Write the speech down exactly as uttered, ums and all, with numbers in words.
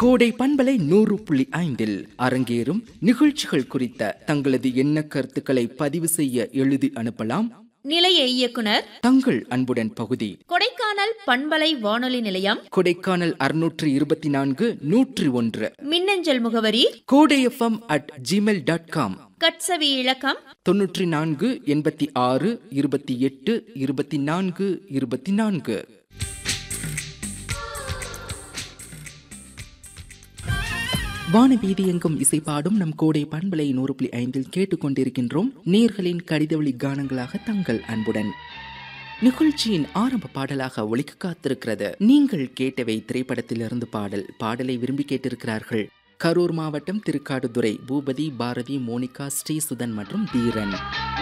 கோடை பண்பலை நூறு புள்ளி ஐந்தில் அரங்கேறும் நிகழ்ச்சிகள் குறித்த தங்களது எண்ண கருத்துக்களை பதிவு செய்ய எழுதி அனுப்பலாம். நிலைய இயக்குனர் தங்கள் அன்புடன் பகுதி கொடைக்கானல் பண்பலை வானொலி நிலையம், கொடைக்கானல் அறுநூற்று இருபத்தி நான்கு நூற்றி ஒன்று. மின்னஞ்சல் முகவரி கோடை FM at Gmail dot com. கட்சவி இலக்கம் தொன்னூற்றி நான்கு எண்பத்தி ஆறு இருபத்தி எட்டு இருபத்தி நான்கு இருபத்தி நான்கு. வானவீதி எங்கும் இசைப்பாடும் நம் கோடை பண்பலை நூறு புள்ளி ஐந்தில் கேட்டுக்கொண்டிருக்கின்றோம். நேர்களின் கடிதவழி கானங்களாக தங்கள் அன்புடன். நிகழ்ச்சியின் ஆரம்ப பாடலாக ஒலிக்க காத்திருக்கிறது நீங்கள் கேட்டவை திரைப்படத்திலிருந்து பாடல். பாடலை விரும்பி கேட்டிருக்கிறார்கள் கரூர் மாவட்டம் திருக்காடுதுறை பூபதி, பாரதி, மோனிகா, ஸ்ரீசுதன் மற்றும் தீரன்.